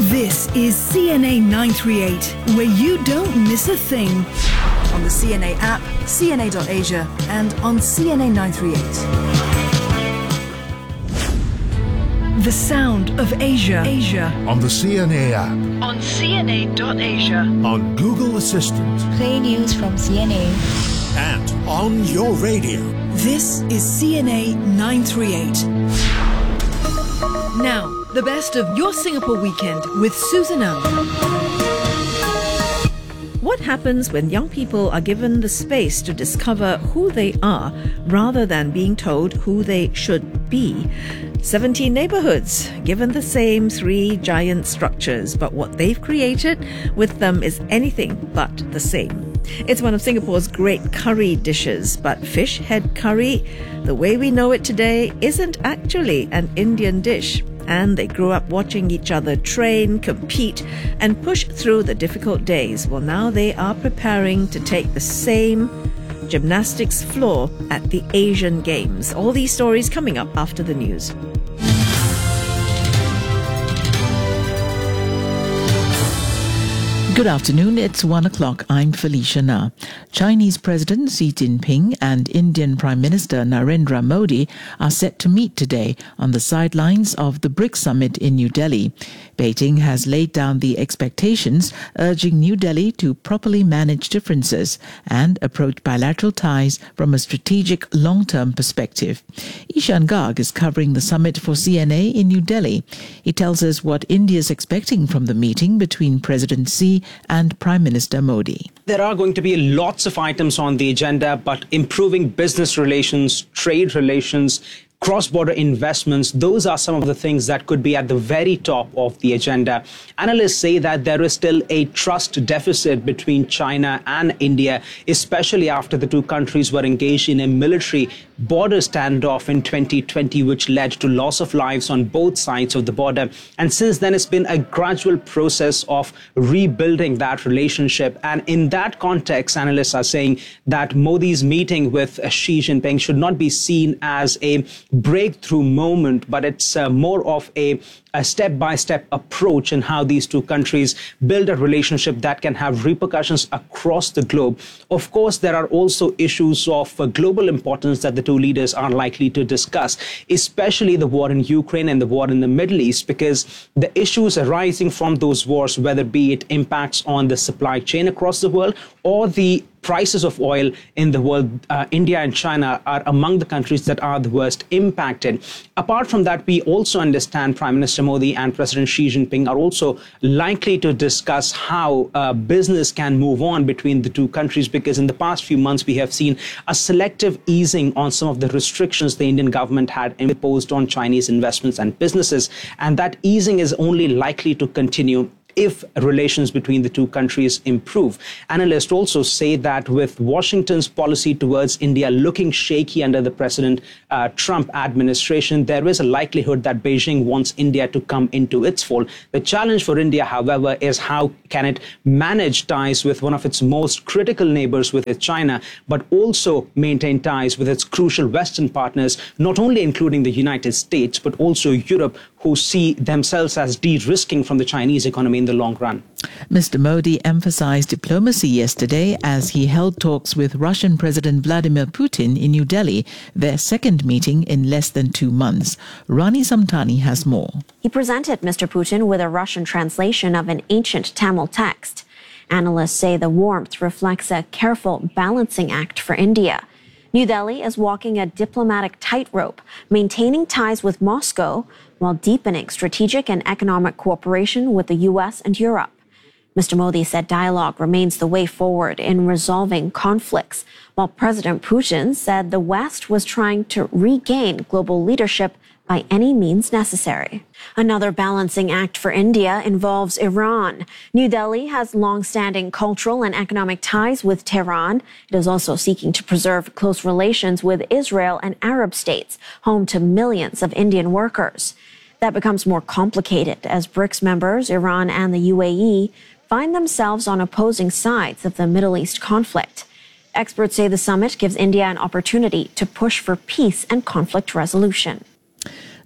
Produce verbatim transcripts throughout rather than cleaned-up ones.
This is C N A nine thirty-eight, where you don't miss a thing. On the C N A app, C N A dot Asia, and on C N A nine thirty-eight. The sound of Asia. Asia. On the C N A app. On C N A dot Asia. On Google Assistant. Play news from C N A. And on your radio. This is C N A nine thirty-eight. Now, the best of your Singapore weekend with Susan O. What happens when young people are given the space to discover who they are rather than being told who they should be? seventeen neighborhoods given the same three giant structures, but what they've created with them is anything but the same. It's one of Singapore's great curry dishes, but fish head curry, the way we know it today, isn't actually an Indian dish. And they grew up watching each other train, compete, and push through the difficult days. Well, now they are preparing to take the same gymnastics floor at the Asian Games. All these stories coming up after the news. Good afternoon, it's one o'clock. I'm Felicia Na. Chinese President Xi Jinping and Indian Prime Minister Narendra Modi are set to meet today on the sidelines of the BRICS summit in New Delhi. Beijing has laid down the expectations, urging New Delhi to properly manage differences and approach bilateral ties from a strategic long-term perspective. Ishan Garg is covering the summit for C N A in New Delhi. He tells us what India is expecting from the meeting between President Xi and Prime Minister Modi. There are going to be lots of items on the agenda, but improving business relations, trade relations, cross-border investments, those are some of the things that could be at the very top of the agenda. Analysts say that there is still a trust deficit between China and India, especially after the two countries were engaged in a military border standoff in twenty twenty, which led to loss of lives on both sides of the border. And since then, it's been a gradual process of rebuilding that relationship. And in that context, analysts are saying that Modi's meeting with Xi Jinping should not be seen as a breakthrough moment, but it's uh, more of a, a step-by-step approach in how these two countries build a relationship that can have repercussions across the globe. Of course, there are also issues of uh, global importance that the two leaders are likely to discuss, especially the war in Ukraine and the war in the Middle East, because the issues arising from those wars, whether be it impacts on the supply chain across the world or the prices of oil in the world, uh, India and China are among the countries that are the worst impacted. Apart from that, we also understand Prime Minister Modi and President Xi Jinping are also likely to discuss how uh, business can move on between the two countries, because in the past few months, we have seen a selective easing on some of the restrictions the Indian government had imposed on Chinese investments and businesses. And that easing is only likely to continue if relations between the two countries improve. Analysts also say that with Washington's policy towards India looking shaky under the President uh, Trump administration, there is a likelihood that Beijing wants India to come into its fold. The challenge for India, however, is how can it manage ties with one of its most critical neighbors, with its China, but also maintain ties with its crucial Western partners, not only including the United States, but also Europe, who see themselves as de-risking from the Chinese economy in the long run. Mister Modi emphasized diplomacy yesterday as he held talks with Russian President Vladimir Putin in New Delhi, their second meeting in less than two months. Rani Samtani has more. He presented Mister Putin with a Russian translation of an ancient Tamil text. Analysts say the warmth reflects a careful balancing act for India. New Delhi is walking a diplomatic tightrope, maintaining ties with Moscow while deepening strategic and economic cooperation with the U S and Europe. Mister Modi said dialogue remains the way forward in resolving conflicts, while President Putin said the West was trying to regain global leadership by any means necessary. Another balancing act for India involves Iran. New Delhi has long-standing cultural and economic ties with Tehran. It is also seeking to preserve close relations with Israel and Arab states, home to millions of Indian workers. That becomes more complicated as BRICS members, Iran and the U A E, find themselves on opposing sides of the Middle East conflict. Experts say the summit gives India an opportunity to push for peace and conflict resolution.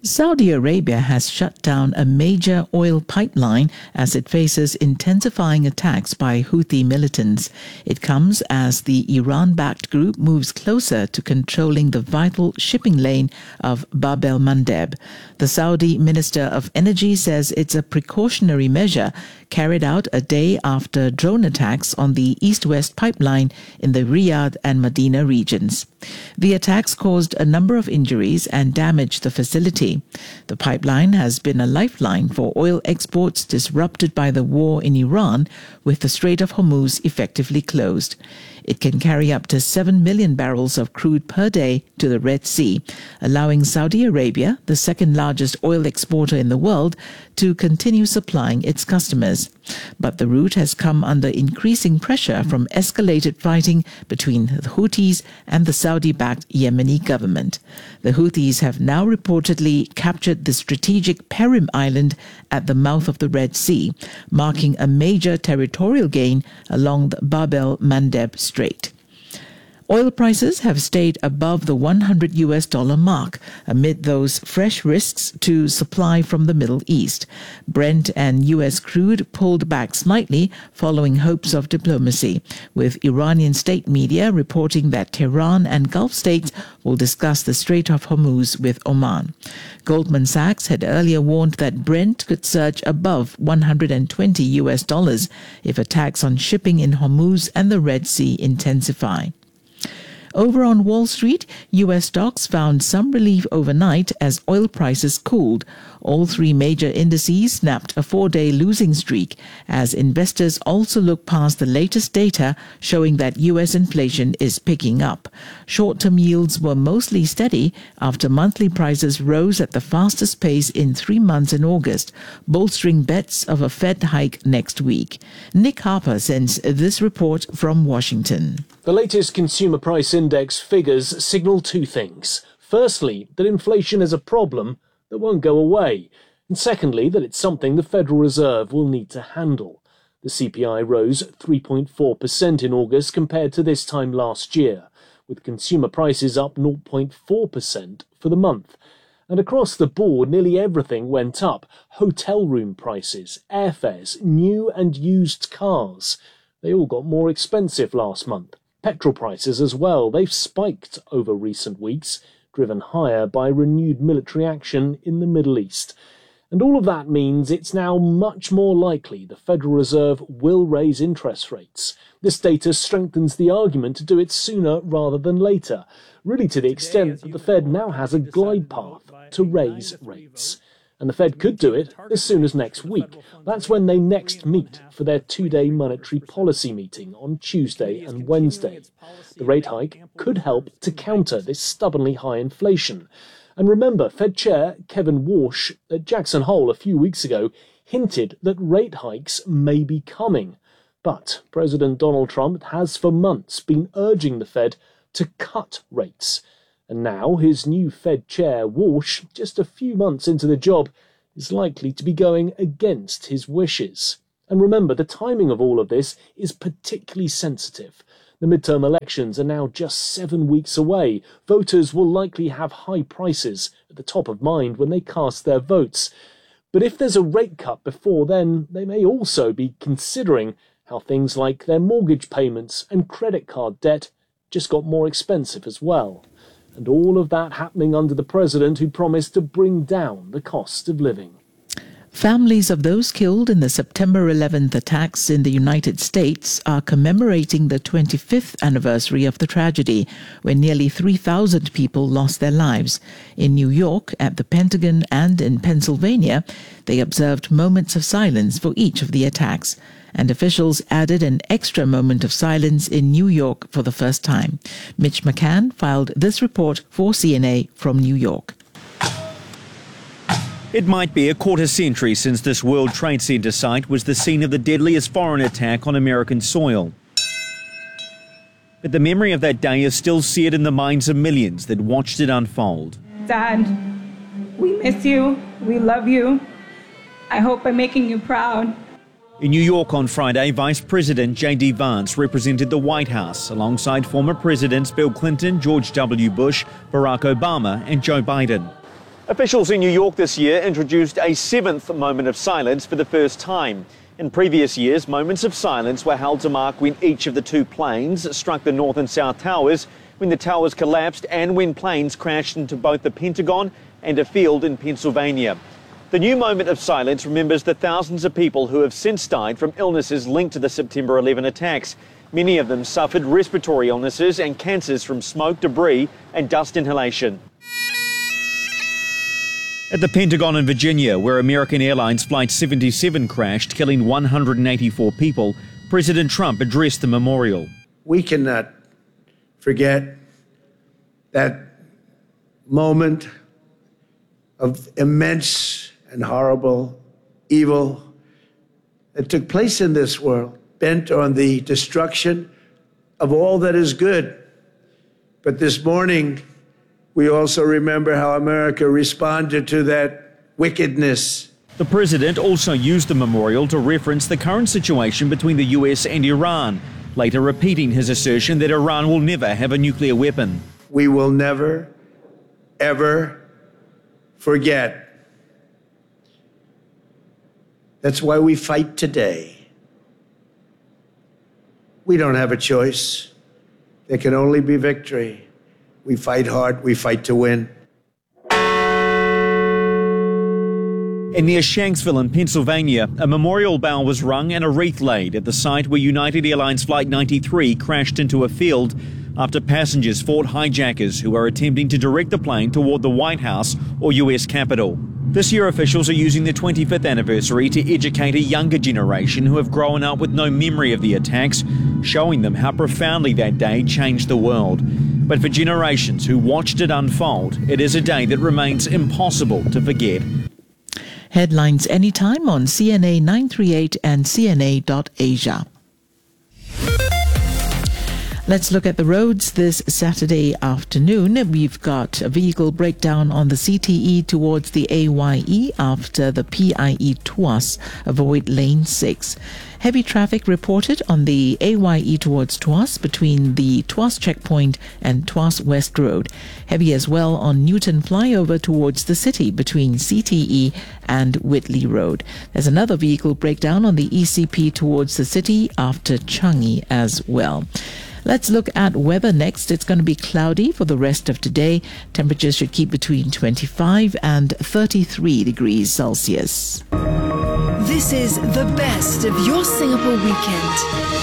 Saudi Arabia has shut down a major oil pipeline as it faces intensifying attacks by Houthi militants. It comes as the Iran-backed group moves closer to controlling the vital shipping lane of Bab el-Mandeb. The Saudi Minister of Energy says it's a precautionary measure carried out a day after drone attacks on the east-west pipeline in the Riyadh and Medina regions. The attacks caused a number of injuries and damaged the facility. The pipeline has been a lifeline for oil exports disrupted by the war in Iran, with the Strait of Hormuz effectively closed. It can carry up to seven million barrels of crude per day to the Red Sea, allowing Saudi Arabia, the second largest oil exporter in the world, to continue supplying its customers. But the route has come under increasing pressure from escalated fighting between the Houthis and the Saudi-backed Yemeni government. The Houthis have now reportedly captured the strategic Perim Island at the mouth of the Red Sea, marking a major territorial gain along the Bab el-Mandeb Strait. Oil prices have stayed above the one hundred U S dollar mark amid those fresh risks to supply from the Middle East. Brent and U S crude pulled back slightly following hopes of diplomacy, with Iranian state media reporting that Tehran and Gulf states will discuss the Strait of Hormuz with Oman. Goldman Sachs had earlier warned that Brent could surge above one hundred twenty U S dollars if attacks on shipping in Hormuz and the Red Sea intensify. Over on Wall Street, U S stocks found some relief overnight as oil prices cooled. All three major indices snapped a four-day losing streak as investors also look past the latest data showing that U S inflation is picking up. Short-term yields were mostly steady after monthly prices rose at the fastest pace in three months in August, bolstering bets of a Fed hike next week. Nick Harper sends this report from Washington. The latest consumer price index figures signal two things. Firstly, that inflation is a problem that won't go away. And secondly, that it's something the Federal Reserve will need to handle. The C P I rose three point four percent in August compared to this time last year, with consumer prices up zero point four percent for the month. And across the board, nearly everything went up. Hotel room prices, airfares, new and used cars. They all got more expensive last month. Petrol prices as well, they've spiked over recent weeks, driven higher by renewed military action in the Middle East. And all of that means it's now much more likely the Federal Reserve will raise interest rates. This data strengthens the argument to do it sooner rather than later, really to the extent that the Fed now has a glide path to raise rates. And the Fed could do it as soon as next week. That's when they next meet for their two-day monetary policy meeting on Tuesday and Wednesday. The rate hike could help to counter this stubbornly high inflation. And remember, Fed Chair Kevin Warsh at Jackson Hole a few weeks ago hinted that rate hikes may be coming. But President Donald Trump has for months been urging the Fed to cut rates. And now his new Fed chair, Warsh, just a few months into the job, is likely to be going against his wishes. And remember, the timing of all of this is particularly sensitive. The midterm elections are now just seven weeks away. Voters will likely have high prices at the top of mind when they cast their votes. But if there's a rate cut before then, they may also be considering how things like their mortgage payments and credit card debt just got more expensive as well. And all of that happening under the president who promised to bring down the cost of living. Families of those killed in the September eleventh attacks in the United States are commemorating the twenty-fifth anniversary of the tragedy, when nearly three thousand people lost their lives. In New York, at the Pentagon, and in Pennsylvania, they observed moments of silence for each of the attacks. And officials added an extra moment of silence in New York for the first time. Mitch McCann filed this report for C N A from New York. It might be a quarter century since this World Trade Center site was the scene of the deadliest foreign attack on American soil. But the memory of that day is still seared in the minds of millions that watched it unfold. Dad, we miss you. We love you. I hope I'm making you proud. In New York on Friday, Vice President J D Vance represented the White House alongside former Presidents Bill Clinton, George W. Bush, Barack Obama and Joe Biden. Officials in New York this year introduced a seventh moment of silence for the first time. In previous years, moments of silence were held to mark when each of the two planes struck the North and South Towers, when the towers collapsed, and when planes crashed into both the Pentagon and a field in Pennsylvania. The new moment of silence remembers the thousands of people who have since died from illnesses linked to the September eleven attacks. Many of them suffered respiratory illnesses and cancers from smoke, debris and dust inhalation. At the Pentagon in Virginia, where American Airlines Flight seventy-seven crashed, killing one hundred eighty-four people, President Trump addressed the memorial. We cannot forget that moment of immense and horrible evil that took place in this world, bent on the destruction of all that is good. But this morning, we also remember how America responded to that wickedness. The president also used the memorial to reference the current situation between the U S and Iran, later repeating his assertion that Iran will never have a nuclear weapon. We will never, ever forget. That's why we fight today. We don't have a choice. There can only be victory. We fight hard, we fight to win. And near Shanksville in Pennsylvania, a memorial bell was rung and a wreath laid at the site where United Airlines Flight ninety-three crashed into a field after passengers fought hijackers who were attempting to direct the plane toward the White House or U S Capitol. This year, officials are using the twenty-fifth anniversary to educate a younger generation who have grown up with no memory of the attacks, showing them how profoundly that day changed the world. But for generations who watched it unfold, it is a day that remains impossible to forget. Headlines anytime on C N A nine thirty-eight and C N A dot Asia. Let's look at the roads this Saturday afternoon. We've got a vehicle breakdown on the C T E towards the A Y E after the P I E Tuas. Avoid lane six. Heavy traffic reported on the A Y E towards Tuas between the Tuas checkpoint and Tuas West Road. Heavy as well on Newton flyover towards the city between C T E and Whitley Road. There's another vehicle breakdown on the E C P towards the city after Changi as well. Let's look at weather next. It's going to be cloudy for the rest of today. Temperatures should keep between twenty-five and thirty-three degrees Celsius. This is the best of your Singapore weekend.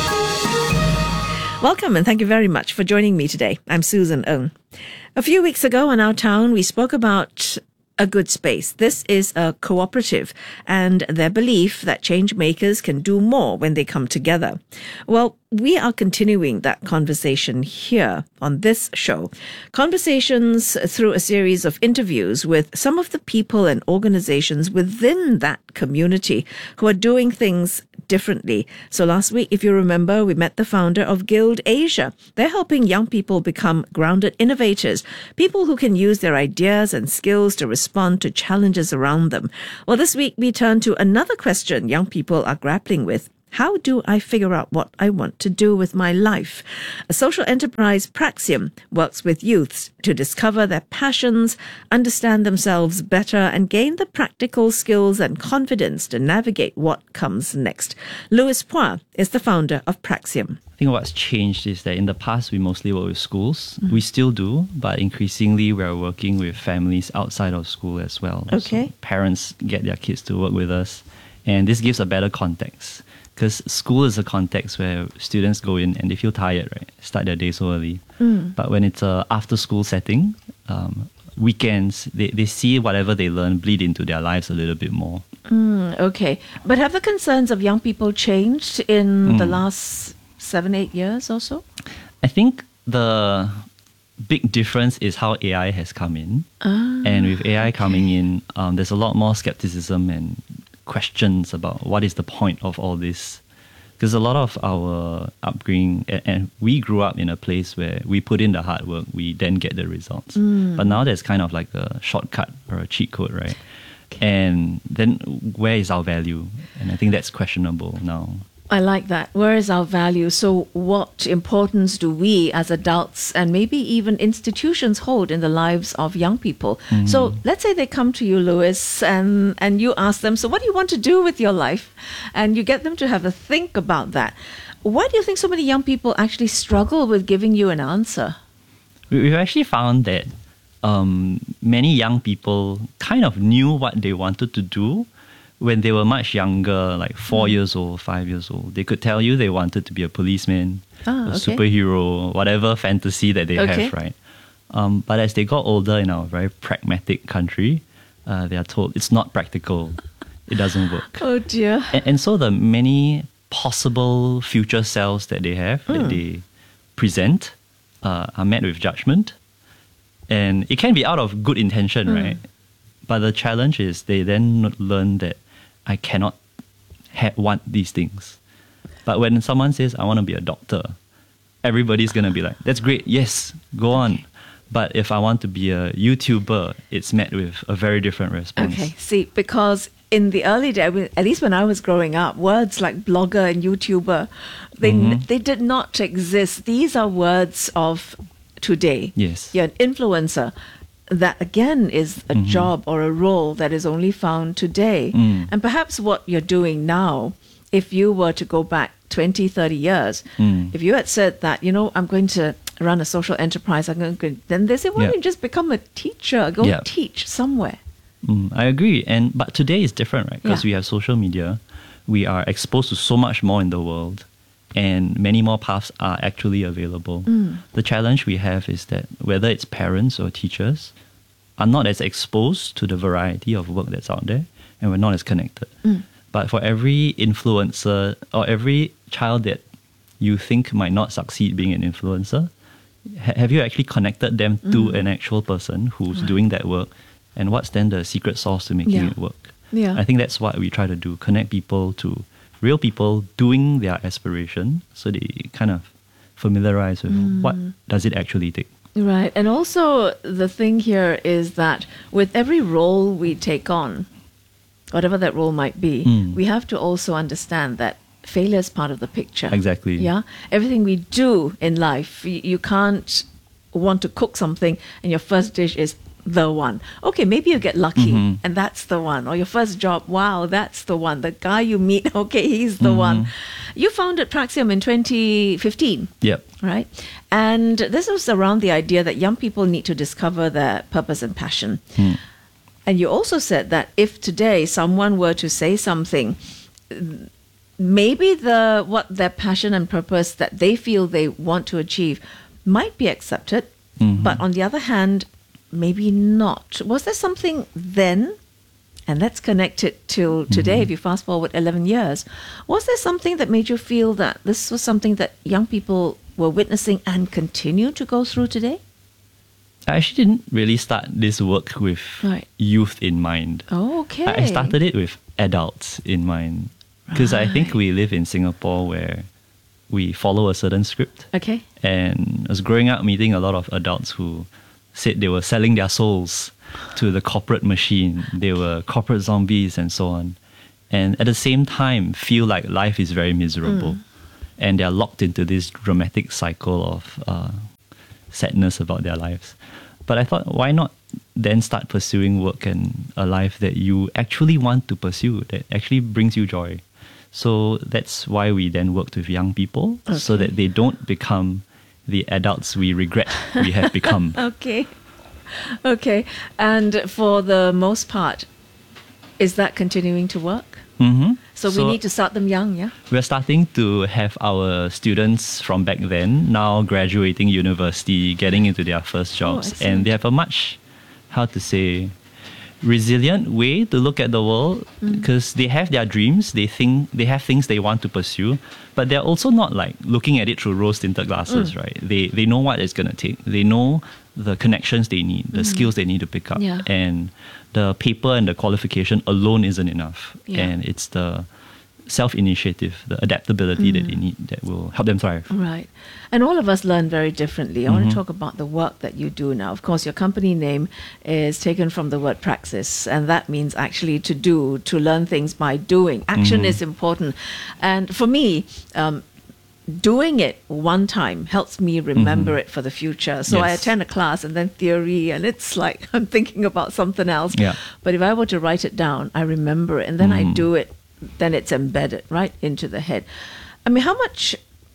Welcome and thank you very much for joining me today. I'm Susan Ng. A few weeks ago in our town, we spoke about a good space. This is a cooperative and their belief that change makers can do more when they come together. Well, we are continuing that conversation here on this show. Conversations through a series of interviews with some of the people and organizations within that community who are doing things differently. So last week, if you remember, we met the founder of Guild Asia. They're helping young people become grounded innovators, people who can use their ideas and skills to respond to challenges around them. Well, this week we turn to another question young people are grappling with. How do I figure out what I want to do with my life? A social enterprise, Praxium, works with youths to discover their passions, understand themselves better, and gain the practical skills and confidence to navigate what comes next. Louis Phua is the founder of Praxium. I think what's changed is that in the past, we mostly work with schools. Mm-hmm. We still do, but increasingly we're working with families outside of school as well. Okay. So parents get their kids to work with us, and this gives a better context. Because school is a context where students go in and they feel tired, right? Start their day so early. Mm. But when it's a after-school setting, um, weekends, they, they see whatever they learn bleed into their lives a little bit more. Mm, okay. But have the concerns of young people changed in mm. the last seven, eight years or so? I think the big difference is how A I has come in. Ah, and with A I okay. coming in, um, there's a lot more skepticism and questions about what is the point of all this, because a lot of our upbringing, and, and we grew up in a place where we put in the hard work, we then get the results. Mm. But now there's kind of like a shortcut or a cheat code, right? Okay. And then where is our value? And I think that's questionable now. I like that. Where is our value? So what importance do we as adults and maybe even institutions hold in the lives of young people? Mm. So let's say they come to you, Louis, and, and you ask them, so what do you want to do with your life? And you get them to have a think about that. Why do you think so many young people actually struggle with giving you an answer? We've actually found that um, many young people kind of knew what they wanted to do when they were much younger, like four mm. years old, five years old. They could tell you they wanted to be a policeman, ah, a okay. superhero, whatever fantasy that they okay. have, right? Um, but as they got older in our very pragmatic country, uh, they are told it's not practical, it doesn't work. Oh dear. And, and so the many possible future selves that they have, mm. that they present, uh, are met with judgment. And it can be out of good intention, mm. right? But the challenge is they then learn that I cannot ha- want these things. But when someone says, I want to be a doctor, everybody's going to be like, that's great, yes, go on. But if I want to be a YouTuber, it's met with a very different response. Okay, see, because in the early days, at least when I was growing up, words like blogger and YouTuber, they mm-hmm. they did not exist. These are words of today. Yes. You're an influencer. That again is a mm-hmm. job or a role that is only found today. Mm. And perhaps what you're doing now, if you were to go back twenty, thirty years, mm. if you had said that, you know, I'm going to run a social enterprise, I'm going to, then they say, why don't you just become a teacher, go yeah. teach somewhere. Mm, I agree. And but today is different, right? Because Yeah. we have social media, we are exposed to so much more in the world, and many more paths are actually available. Mm. The challenge we have is that whether it's parents or teachers are not as exposed to the variety of work that's out there, and we're not as connected. Mm. But for every influencer or every child that you think might not succeed being an influencer, ha- have you actually connected them mm. to an actual person who's Right. doing that work? And what's then the secret sauce to making Yeah. it work? Yeah. I think that's what we try to do, connect people to real people doing their aspiration, so they kind of familiarize with Mm. what does it actually take. Right. And also the thing here is that with every role we take on, whatever that role might be, Mm. we have to also understand that failure is part of the picture. Exactly. Yeah. Everything we do in life, you, you can't want to cook something and your first dish is the one. Okay, maybe you get lucky Mhm. and that's the one. Or your first job, wow, that's the one. The guy you meet, okay, he's the Mhm. one. You founded Praxium in twenty fifteen. Yep. Right. And this was around the idea that young people need to discover their purpose and passion. Hmm. And you also said that if today someone were to say something, maybe the what their passion and purpose that they feel they want to achieve might be accepted, Mhm. but on the other hand, maybe not. Was there something then? And let's connect it to today, Mhm. if you fast forward eleven years. Was there something that made you feel that this was something that young people were witnessing and continue to go through today? I actually didn't really start this work with Right. youth in mind. Oh, okay. I I started it with adults in mind. Because I think we live in Singapore where we follow a certain script. Okay. And I was growing up meeting a lot of adults who said they were selling their souls to the corporate machine. They were corporate zombies and so on. And at the same time, feel like life is very miserable. Mm. And they're locked into this dramatic cycle of uh, sadness about their lives. But I thought, why not then start pursuing work and a life that you actually want to pursue, that actually brings you joy? So that's why we then worked with young people, so Okay. that they don't become the adults we regret we have become. Okay. Okay. And for the most part, is that continuing to work? Mm-hmm. So, we need to start them young, yeah? We're starting to have our students from back then now graduating university, getting into their first jobs, excellent. and they have a much, how to say, resilient way to look at the world, because they have their dreams, they think they have things they want to pursue, but they're also not like looking at it through rose-tinted glasses, Mm. right? They they know what it's gonna take. They know the connections they need, the Mm. skills they need to pick up, Yeah. and the paper and the qualification alone isn't enough. Yeah. And it's the self-initiative, the adaptability mm. that they need that will help them thrive. Right. And all of us learn very differently. I mm-hmm. want to talk about the work that you do now. Of course, your company name is taken from the word praxis, and that means actually to do, to learn things by doing. Action mm-hmm. is important. And for me, um, doing it one time helps me remember mm-hmm. it for the future. So yes. I attend a class and then theory, and it's like I'm thinking about something else. Yeah. But if I were to write it down, I remember it, and then mm-hmm. I do it, then it's embedded right into the head. I mean, how much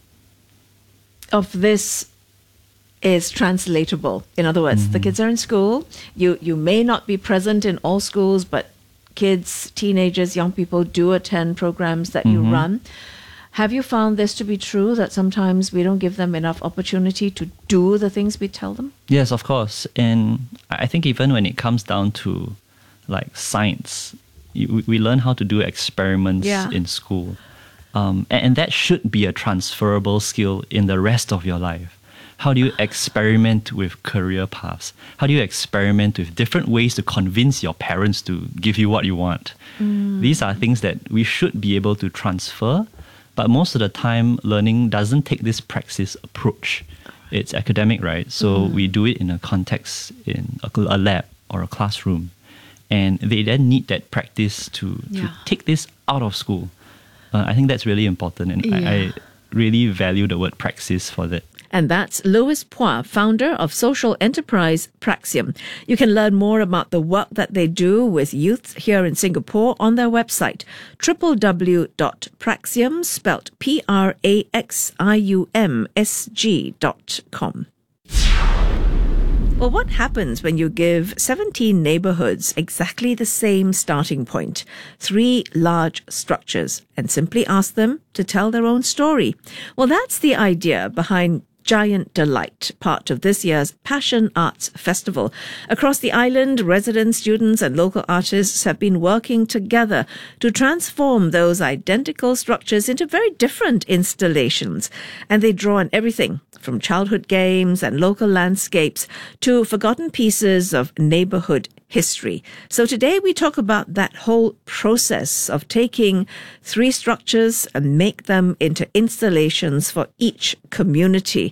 of this is translatable? In other words, mm-hmm. the kids are in school. You you may not be present in all schools, but kids, teenagers, young people do attend programs that mm-hmm. you run. Have you found this to be true, that sometimes we don't give them enough opportunity to do the things we tell them? Yes, of course. And I think even when it comes down to like science, you, we learn how to do experiments yeah. in school. Um, and, and that should be a transferable skill in the rest of your life. How do you experiment with career paths? How do you experiment with different ways to convince your parents to give you what you want? Mm. These are things that we should be able to transfer. But most of the time, learning doesn't take this praxis approach. It's academic, right? So mm. we do it in a context, in a, a lab or a classroom. And they then need that practice to, yeah. to take this out of school. Uh, I think that's really important. And yeah. I, I really value the word praxis for that. And that's Louis Phua, founder of social enterprise Praxium. You can learn more about the work that they do with youth here in Singapore on their website, w w w dot praxium, spelt P R A X I U M S G dot com. Well, what happens when you give seventeen neighborhoods exactly the same starting point, three large structures, and simply ask them to tell their own story? Well, that's the idea behind Giant Delight, part of this year's Passion Arts Festival. Across the island, residents, students and local artists have been working together to transform those identical structures into very different installations. And they draw on everything from childhood games and local landscapes to forgotten pieces of neighborhood history. So today we talk about that whole process of taking three structures and make them into installations for each community.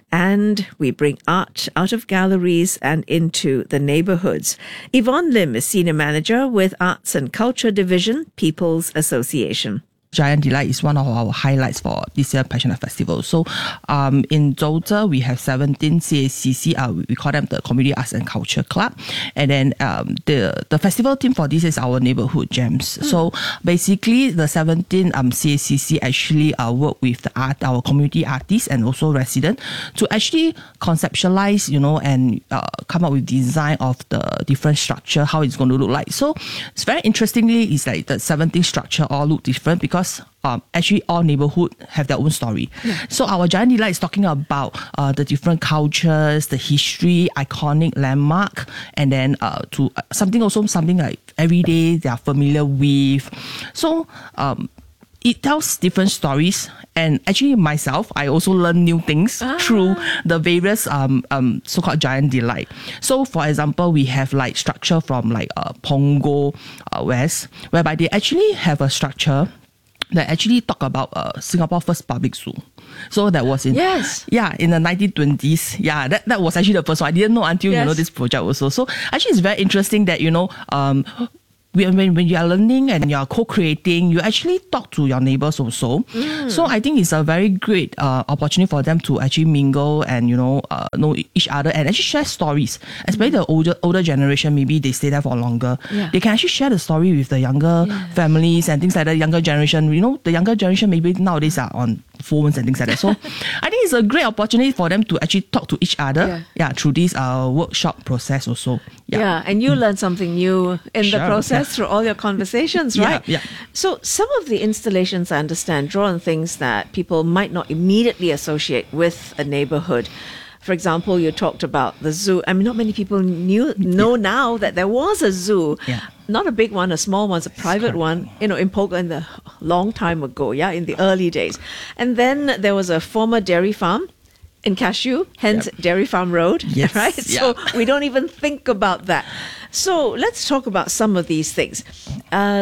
And we bring art out of galleries and into the neighborhoods. Yvonne Lim is Senior Manager with Arts and Culture Division, People's Association. Giant Delight is one of our highlights for this year's Passion Art Festival. So um, in Zhouze, we have seventeen C A C C, uh, we call them the Community Arts and Culture Club. And then um, the, the festival theme for this is our neighborhood gems. Mm. So basically, the seventeen um, C A C C actually uh, work with the art, our community artists and also residents to actually conceptualize, you know, and uh, come up with design of the different structure, how it's going to look like. So it's very interestingly, it's like the seventeen structure all look different because Um, actually all neighborhood have their own story. Yeah. So our Giant Delight is talking about uh, the different cultures, the history, iconic landmark, and then uh, to uh, something also something like every day they are familiar with. So um, it tells different stories. And actually myself, I also learn new things ah. through the various um, um, so-called Giant Delight. So for example, we have like structure from like uh, Punggol uh, West, whereby they actually have a structure that actually talk about uh, Singapore first public zoo. So that was in yes. yeah in the nineteen twenties. Yeah, that, that was actually the first one. I didn't know until yes. you know this project also. So actually it's very interesting that you know um when when you are learning and you are co-creating, you actually talk to your neighbors also. Mm. So I think it's a very great uh, opportunity for them to actually mingle and you know uh, know each other and actually share stories. Especially the older older generation, maybe they stay there for longer. Yeah. They can actually share the story with the younger yeah. families and things like that. Younger generation, you know, the younger generation maybe nowadays are on phones and things like that. So I think it's a great opportunity for them to actually talk to each other. Yeah, yeah through this uh, workshop process also. Yeah, yeah and you mm. learn something new in sure, the process yeah. through all your conversations, right? Yeah, yeah. So some of the installations, I understand, draw on things that people might not immediately associate with a neighborhood. For example, you talked about the zoo. I mean, not many people knew know yeah. now that there was a zoo. Yeah. Not a big one, a small one, a private one, you know, in Pogo in the long time ago, yeah, in the early days. And then there was a former dairy farm in Cashew, hence yep. Dairy Farm Road, yes. right? Yeah. So we don't even think about that. So let's talk about some of these things. Uh,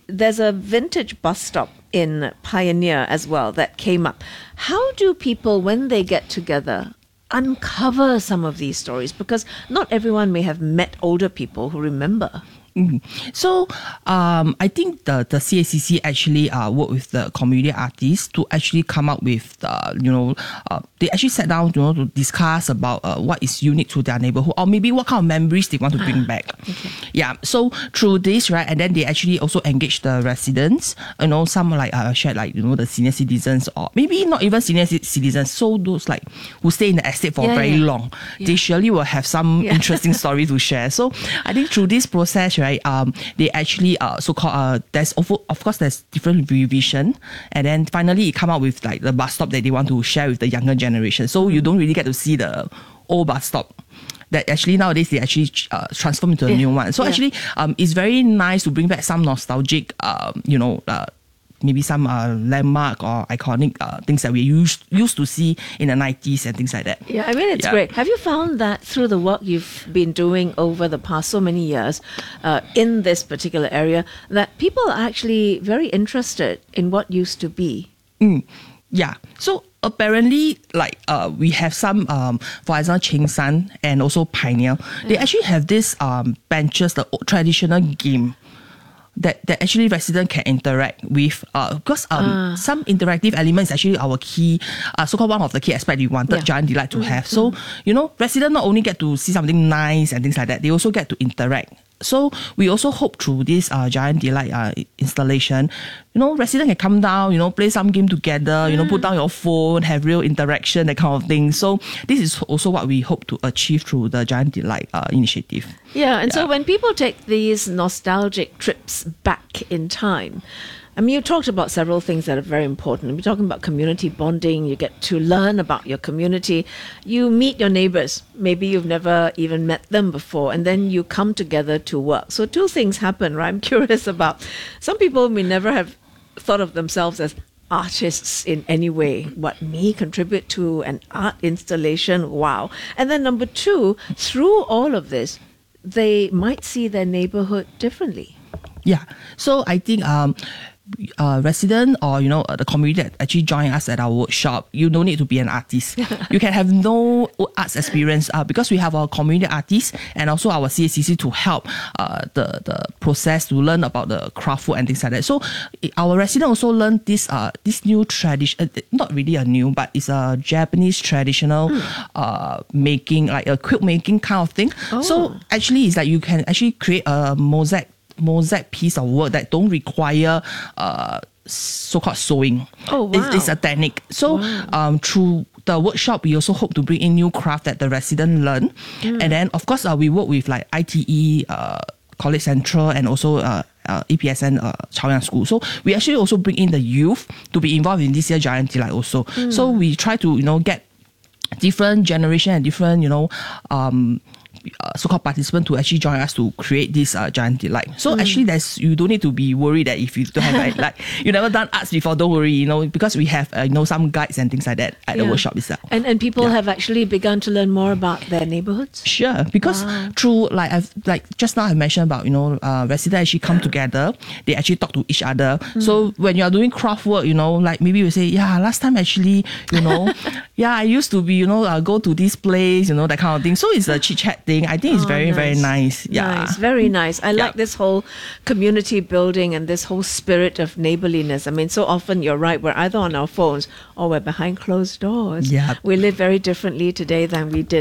there's a vintage bus stop in Pioneer as well that came up. How do people, when they get together, uncover some of these stories? Because not everyone may have met older people who remember. Mm. So um, I think the, the C A C C actually uh, worked with the community artists to actually come up with, uh, you know, uh, they actually sat down, you know, to discuss about uh, what is unique to their neighborhood, or maybe what kind of memories they want to bring back. Okay. Yeah, so through this, right, and then they actually also engage the residents, you know, some like uh, shared like, you know, the senior citizens, or maybe not even senior c- citizens, so those like who stay in the estate for yeah, very yeah. long, yeah. they surely will have some Yeah. interesting stories to share. So I think through this process, right, um, they actually uh, so-called uh, there's of, of course there's different revision, and then finally it come out with like the bus stop that they want to share with the younger generation. So you don't really get to see the old bus stop that actually nowadays they actually uh, transform into a Yeah. new one. So Yeah. actually um, it's very nice to bring back some nostalgic um, you know uh, maybe some uh, landmark or iconic uh, things that we used used to see in the nineties and things like that. Yeah, I mean, it's Yeah. great. Have you found that through the work you've been doing over the past so many years uh, in this particular area, that people are actually very interested in what used to be? Mm, yeah. So apparently, like uh, we have some, um, for example, Cheng San and also Pioneer. They actually have this um, benches, the old traditional game that, that actually residents can interact with. Uh, because um, Ah. some interactive elements actually our key, uh, so-called one of the key aspects we wanted Yeah. Giant Delight to Mm, have. So, you know, residents not only get to see something nice and things like that, they also get to interact. So we also hope through this uh, Giant Delight uh, installation, you know, residents can come down, you know, play some game together, you know, put down your phone, have real interaction, that kind of thing. So this is also what we hope to achieve through the Giant Delight uh, initiative. Yeah, and so when people take these nostalgic trips back in time, I mean, you talked about several things that are very important. We're talking about community bonding. You get to learn about your community. You meet your neighbors. Maybe you've never even met them before. And then you come together to work. So two things happen, right? I'm curious about. Some people may never have thought of themselves as artists in any way. What, me contribute to an art installation? Wow. And then number two, through all of this, they might see their neighborhood differently. Yeah. So I think um, uh, resident or, you know, uh, the community that actually join us at our workshop, you don't need to be an artist. You can have no arts experience uh, because we have our community artists and also our C A C C to help uh, the, the process to learn about the craft work and things like that. So our resident also learn this uh, this new tradition, uh, not really a new, but it's a Japanese traditional mm. uh, making, like a quilt making kind of thing. Oh. So actually it's like you can actually create a mosaic mosaic piece of work that don't require uh, so-called sewing. Oh, wow. It's, it's a technique. So Wow. um, through the workshop, we also hope to bring in new craft that the resident learn. Mm. And then, of course, uh, we work with like I T E, uh, College Central, and also uh, uh, A P S N uh, Chaoyang School. So we actually also bring in the youth to be involved in this year Giant Delight also. Mm. So we try to, you know, get different generation and different, you know, um, Uh, so-called participant to actually join us to create this uh, Giant Delight. So Mm. actually, there's you don't need to be worried that if you don't have like, like you never done arts before, don't worry, you know, because we have uh, you know some guides and things like that at the Yeah. workshop itself. And and people have actually begun to learn more about their neighborhoods. Sure, because Wow. through like I've like just now I mentioned about you know uh, residents actually come together, they actually talk to each other. So when you are doing craft work, you know, like maybe you say, yeah, last time actually, you know, yeah, I used to be you know uh, go to this place, you know, that kind of thing. So it's a chit chat thing. I think it's Oh, very very nice. nice. Yeah, Nice, very nice. I Yeah. like this whole community building and this whole spirit of neighborliness. I mean, so often you're right, we're either on our phones or we're behind closed doors. Yeah. We live very differently today than we did